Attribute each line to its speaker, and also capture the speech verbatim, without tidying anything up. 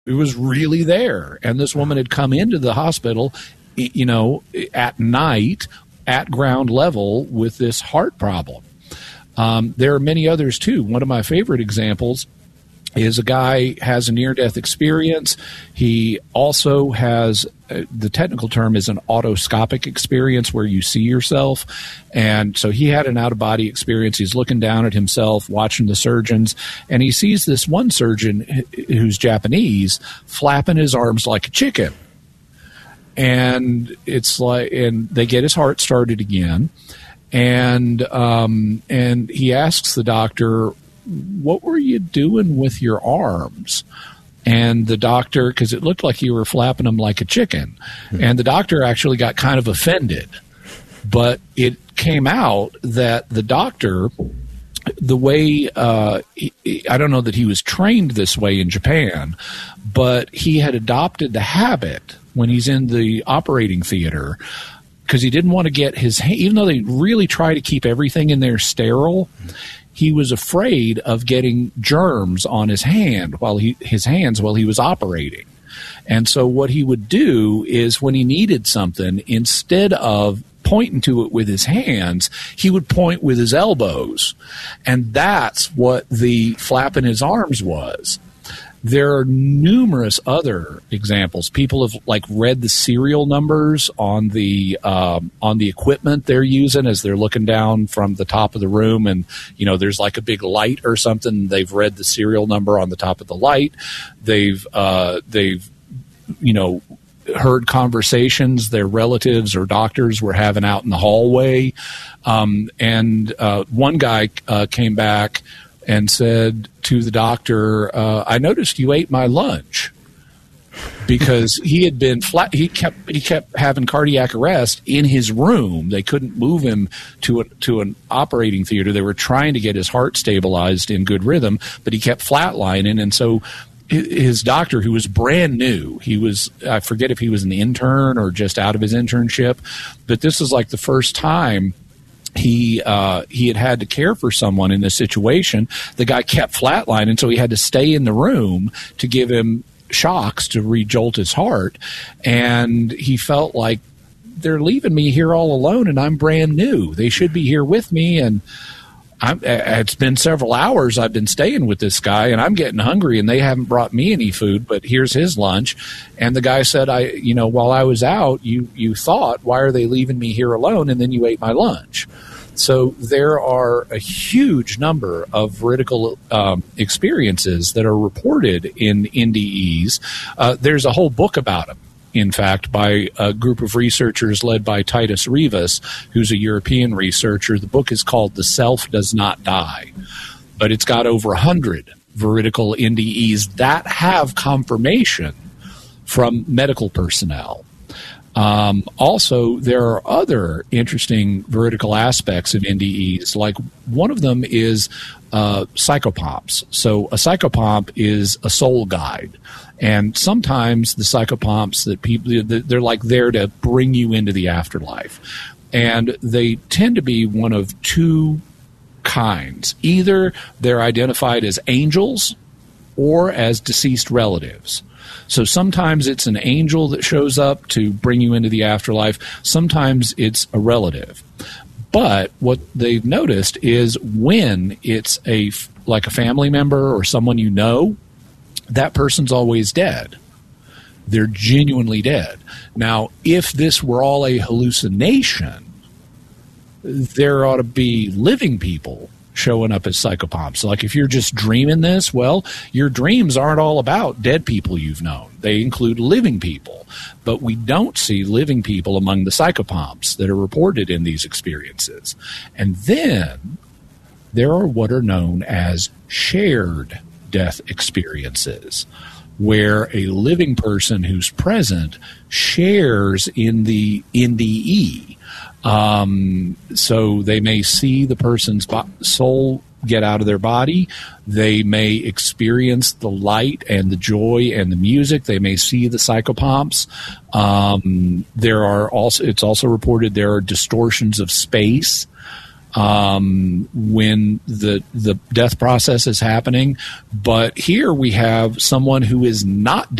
Speaker 1: It was really there. And this woman had come into the hospital, you know, at night at ground level with this heart problem. Um, there are many others, too. One of my favorite examples is a guy has a near-death experience. He also has, uh, the technical term is an autoscopic experience where you see yourself. And so he had an out-of-body experience. He's looking down at himself, watching the surgeons, and he sees this one surgeon who's Japanese flapping his arms like a chicken. And it's like, and they get his heart started again. And um, and he asks the doctor, what were you doing with your arms? And the doctor, because it looked like you were flapping them like a chicken. Mm-hmm. And the doctor actually got kind of offended. But it came out that the doctor, the way, uh, he, I don't know that he was trained this way in Japan, but he had adopted the habit when he's in the operating theater, because he didn't want to get his, even though they really try to keep everything in there sterile, he was afraid of getting germs on his hand while he, his hands while he was operating. And so what he would do is when he needed something, instead of pointing to it with his hands, he would point with his elbows. And that's what the flapping his arms was. There are numerous other examples. People have like read the serial numbers on the um, on the equipment they're using as they're looking down from the top of the room, and you know there's like a big light or something. They've read the serial number on the top of the light. They've uh, they've you know heard conversations their relatives or doctors were having out in the hallway. Um, and uh, one guy uh, came back and said to the doctor, uh, I noticed you ate my lunch, because he had been flat. He kept he kept having cardiac arrest in his room. They couldn't move him to a, to an operating theater. They were trying to get his heart stabilized in good rhythm, but he kept flatlining. And so his doctor, who was brand new, he was, I forget if he was an intern or just out of his internship, but this was like the first time He uh, he had had to care for someone in this situation. The guy kept flatlining, so he had to stay in the room to give him shocks to re-jolt his heart. And he felt like, they're leaving me here all alone, and I'm brand new. They should be here with me. And I'm, it's been several hours I've been staying with this guy, and I'm getting hungry, and they haven't brought me any food, but here's his lunch. And the guy said, I, you know, while I was out, you, you thought, why are they leaving me here alone? And then you ate my lunch. So there are a huge number of veridical um, experiences that are reported in N D Es. Uh, there's a whole book about them, in fact, by a group of researchers led by Titus Rivas, who's a European researcher. The book is called The Self Does Not Die, but it's got over one hundred veridical N D Es that have confirmation from medical personnel. Um, also, there are other interesting veridical aspects of N D Es. Like one of them is uh, psychopomps. So a psychopomp is a soul guide. And sometimes the psychopomps that people, they're like there to bring you into the afterlife. And they tend to be one of two kinds. Either they're identified as angels or as deceased relatives. So sometimes it's an angel that shows up to bring you into the afterlife. Sometimes it's a relative. But what they've noticed is when it's a like a family member or someone you know, that person's always dead. They're genuinely dead. Now, if this were all a hallucination, there ought to be living people showing up as psychopomps. Like if you're just dreaming this, well, your dreams aren't all about dead people you've known. They include living people. But we don't see living people among the psychopomps that are reported in these experiences. And then there are what are known as shared death experiences, where a living person who's present shares in the N D E. Um, so they may see the person's bo- soul get out of their body. They may experience the light and the joy and the music. They may see the psychopomps. Um, there are also, it's also reported there are distortions of space um, when the the death process is happening. But here we have someone who is not